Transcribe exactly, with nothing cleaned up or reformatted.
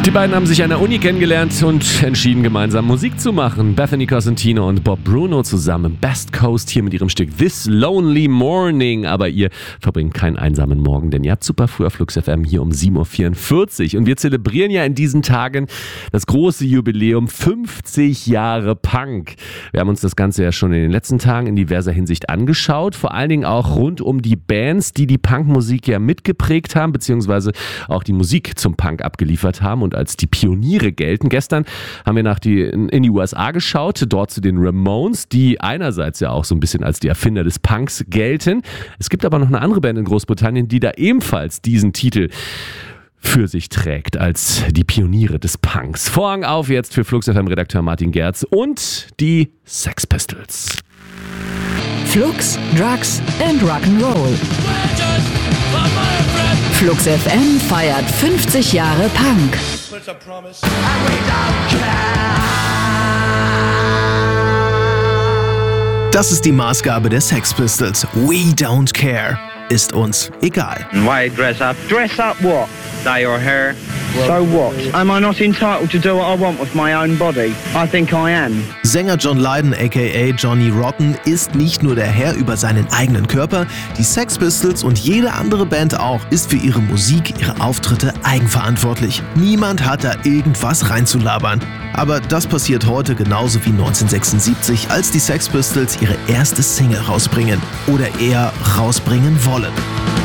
Die beiden haben sich an der Uni kennengelernt und entschieden, gemeinsam Musik zu machen. Bethany Cosentino und Bob Bruno zusammen. Best Coast hier mit ihrem Stück This Lonely Morning. Aber ihr verbringt keinen einsamen Morgen, denn ihr habt super früh auf Flux F M hier um sieben Uhr vierundvierzig. Und wir zelebrieren ja in diesen Tagen das große Jubiläum fünfzig Jahre Punk. Wir haben uns das Ganze ja schon in den letzten Tagen in diverser Hinsicht angeschaut. Vor allen Dingen auch rund um die Bands, die die Punkmusik ja mitgeprägt haben, beziehungsweise auch die Musik zum Punk abgeliefert haben und als die Pioniere gelten. Gestern haben wir nach die, in die U S A geschaut, dort zu den Ramones, die einerseits ja auch so ein bisschen als die Erfinder des Punks gelten. Es gibt aber noch eine andere Band in Großbritannien, die da ebenfalls diesen Titel für sich trägt als die Pioniere des Punks. Vorhang auf jetzt für Flux F M-Redakteur Martin Gerz und die Sex Pistols. Flux, Drugs and Rock'n'Roll. Flux F M feiert fünfzig Jahre Punk. Das ist die Maßgabe der Sex Pistols. We don't care. Ist uns egal. Why dress up? Dress up what? Dye your hair? So what? Am I not entitled to do what I want with my own body? I think I am. Sänger John Lydon aka Johnny Rotten ist nicht nur der Herr über seinen eigenen Körper, die Sex Pistols und jede andere Band auch ist für ihre Musik, ihre Auftritte eigenverantwortlich. Niemand hat da irgendwas reinzulabern. Aber das passiert heute genauso wie neunzehnhundertsechsundsiebzig, als die Sex Pistols ihre erste Single rausbringen. Oder eher rausbringen wollen.